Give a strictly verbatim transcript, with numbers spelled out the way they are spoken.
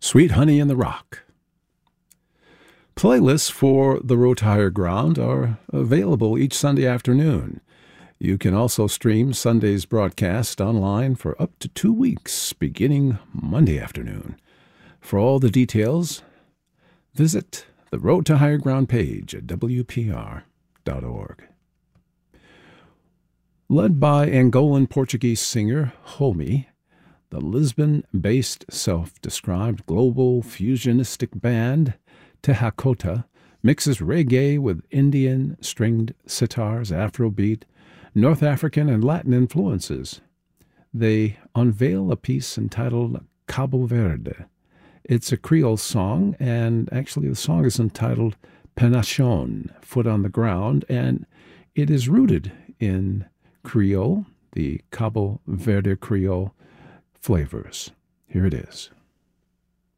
Sweet Honey in the Rock. Playlists for The Road to Higher Ground are available each Sunday afternoon. You can also stream Sunday's broadcast online for up to two weeks, beginning Monday afternoon. For all the details, visit the Road to Higher Ground page at w p r dot org. Led by Angolan Portuguese singer Homi, the Lisbon-based self-described global fusionistic band Tehakota mixes reggae with Indian stringed sitars, Afrobeat, North African and Latin influences. They unveil a piece entitled Cabo Verde. It's a Creole song, and actually the song is entitled Penachon, Foot on the Ground, and it is rooted in Creole, the Cabo Verde Creole flavors. Here it is.